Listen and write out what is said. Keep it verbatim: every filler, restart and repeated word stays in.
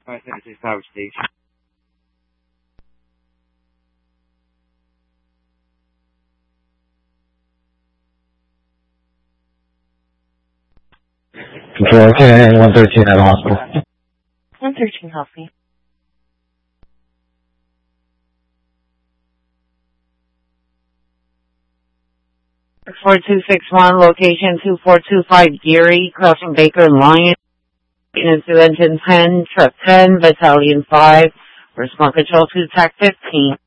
five thirty-six Power Station. Control ten, one thirteen at the hospital. one thirteen, help me. four two six one, location two four two five Geary, crossing Baker and Lion. Into engine ten, truck ten, battalion five, response control to T A C fifteen.